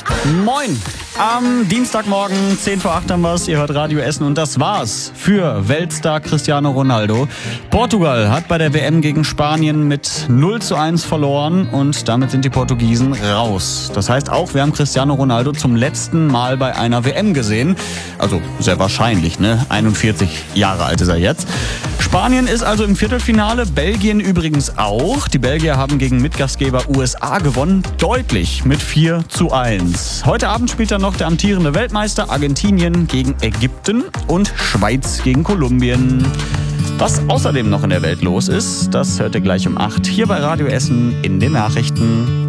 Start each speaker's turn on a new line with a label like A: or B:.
A: Moin! Am Dienstagmorgen, 10 vor 8 haben wir's. Ihr hört Radio Essen und das war's für Weltstar Cristiano Ronaldo. Portugal hat bei der WM gegen Spanien mit 0:1 verloren und damit sind die Portugiesen raus. Das heißt auch, wir haben Cristiano Ronaldo zum letzten Mal bei einer WM gesehen. Also sehr wahrscheinlich, ne? 41 Jahre alt ist er jetzt. Spanien ist also im Viertelfinale, Belgien übrigens auch. Die Belgier haben gegen Mitgastgeber USA gewonnen, deutlich mit 4:1. Heute Abend spielt dann noch der amtierende Weltmeister Argentinien gegen Ägypten und Schweiz gegen Kolumbien. Was außerdem noch in der Welt los ist, das hört ihr gleich um 8 hier bei Radio Essen in den Nachrichten.